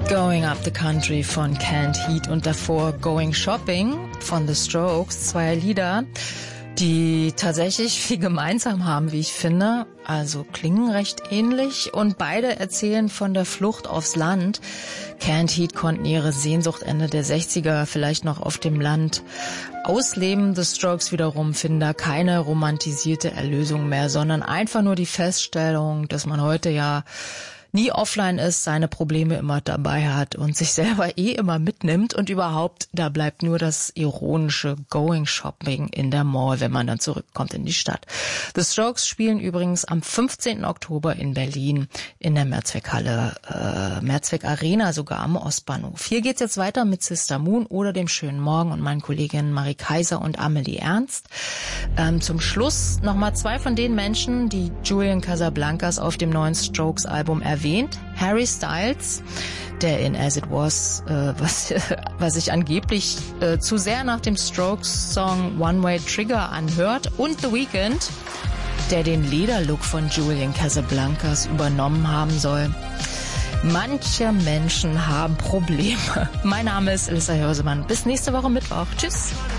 Going Up the Country von Canned Heat und davor Going Shopping von The Strokes. Zwei Lieder, die tatsächlich viel gemeinsam haben, wie ich finde. Also klingen recht ähnlich und beide erzählen von der Flucht aufs Land. Canned Heat konnten ihre Sehnsucht Ende der 60er vielleicht noch auf dem Land ausleben. The Strokes wiederum finden da keine romantisierte Erlösung mehr, sondern einfach nur die Feststellung, dass man heute ja nie offline ist, seine Probleme immer dabei hat und sich selber immer mitnimmt und überhaupt, da bleibt nur das ironische Going Shopping in der Mall, wenn man dann zurückkommt in die Stadt. The Strokes spielen übrigens am 15. Oktober in Berlin in der Mehrzweckhalle, Mehrzweck Arena sogar am Ostbahnhof. Hier geht's jetzt weiter mit Sister Moon oder dem schönen Morgen und meinen Kolleginnen Marie Kaiser und Amelie Ernst. Zum Schluss nochmal zwei von den Menschen, die Julian Casablancas auf dem neuen Strokes-Album erwähnt. Harry Styles, der in As It Was, was sich angeblich zu sehr nach dem Strokes-Song One Way Trigger anhört, und The Weeknd, der den Lederlook von Julian Casablancas übernommen haben soll. Manche Menschen haben Probleme. Mein Name ist Elissa Hörsemann. Bis nächste Woche Mittwoch. Tschüss.